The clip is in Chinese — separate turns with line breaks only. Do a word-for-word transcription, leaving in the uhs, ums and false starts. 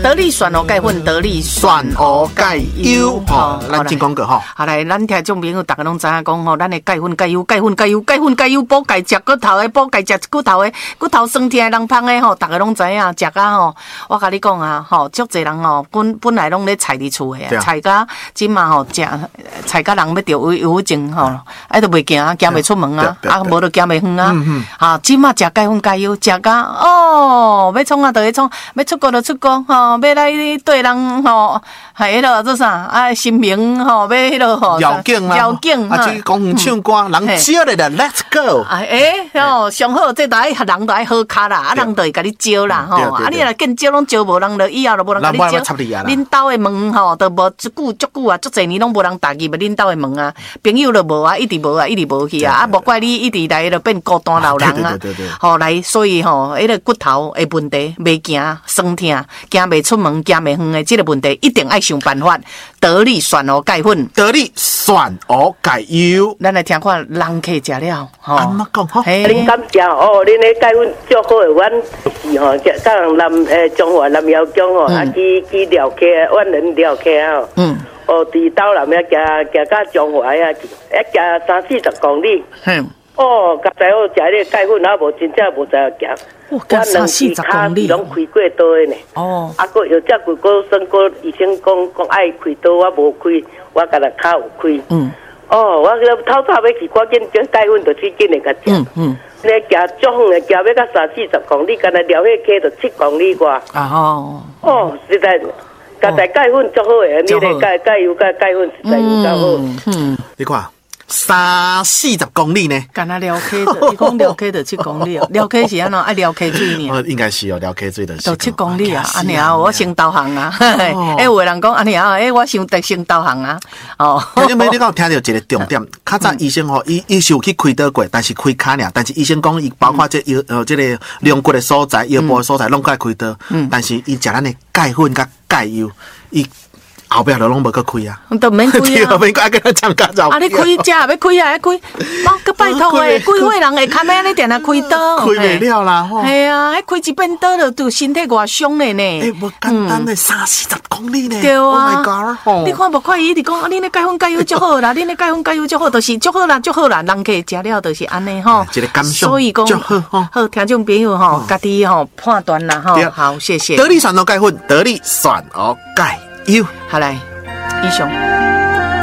得力选哦钙粉，得力选哦钙优吼，
咱进广告吼。
好来，咱听众朋友大家拢知影讲吼，咱的钙粉钙优，钙粉钙优，钙粉钙优补钙食骨头的，补钙食骨头的，骨头酸痛的人芳的吼，大家拢知影，食甲吼，我甲你讲啊，吼，足侪人吼，本本来拢咧菜伫厝的，菜甲即嘛吼食，菜甲人要着忧忧郁症吼，啊都袂行，行袂出门啊，啊无就行袂远啊，啊即嘛食钙粉钙优，食甲哦，要创啊就去创，要出国就出国吼，要来对人吼，系迄落做啥啊？新名吼，要迄落吼，
要紧啦，
要紧
啊，去公园唱歌，人招咧啦 ，Let's go。
啊，诶，吼，上好这都爱人都爱好卡啦，啊，人就会甲你招啦，吼，啊，你若见招拢招无人，就以后就无人甲你招。恁兜的门吼，都无足久足久啊，足侪年拢无人踏入恁兜的门啊，朋友就无啊，一直无啊，一直无去啊，啊，无怪你一直来就变孤单老人啊。吼，来，所以吼，迄个骨头的问题，袂行酸痛，行袂出门，行袂远的这个问题，一定爱想办法。得力选哦钙粉，
得力选哦钙优。
咱来听看人客食了，吼。
安怎讲吼？
恁感谢哦，恁的钙粉足好诶，阮是吼，甲人南诶中华南窑江吼，啊去去寮客，阮人寮客吼。嗯。哦，伫斗南遐行行到中华啊，一行三四十公里。嗯。哦，甲知我食迄个钙粉，啊无真正无知影行。
我三四十公里，
拢开过刀的呢。哦，啊，个有只过过算过医生讲讲爱开刀，我无开，我甲他骹有开。嗯。哦，我透早要去，赶紧将钙粉就去紧的甲食。嗯嗯。你行足远的，行要到三四十公里，干那撩迄溪就七公里外。啊吼。哦，实在，甲在钙粉足好的，你咧钙钙油钙钙粉实在有够好。嗯。
你看。三四十公里呢？
干那撩溪的，你讲撩溪就七公里哦。撩溪是安怎？爱撩溪水呢？
哦，应该是哦，撩溪水的。
就七公里啊，安尼啊，我先导航啊。哎，有个人讲安尼啊，哎，我想得先导航啊。哦。
因为你讲听到一个重点，较早医生吼，伊伊是有去开刀过，但是开骹尔，但是医生讲伊包括这腰呃这个龙骨的所在、腰部的所在，拢该开刀。嗯。但是伊食咱的钙粉甲钙油，伊。后壁就拢无去开啊，
都免开啊，
后面爱跟他讲家走。
啊，你开只要开啊，要开，妈个拜托诶，几岁人会看咩？你定来开刀？
开袂了啦，吼。
系啊，迄开一遍刀就对身体偌伤嘞呢。
诶，无简单诶，三四十公里呢。
对啊。
Oh my god！
你看无看伊一直讲，恁的钙粉钙油足好啦，恁的钙粉钙油足好，就是足好啦，足好啦，人客食了就是安尼吼。
一个感想。
所以讲，
好吼，
好听众朋友吼，家己吼判断啦吼。好，谢谢。
得力选哦钙粉，得力选哦钙油。
好来。以上。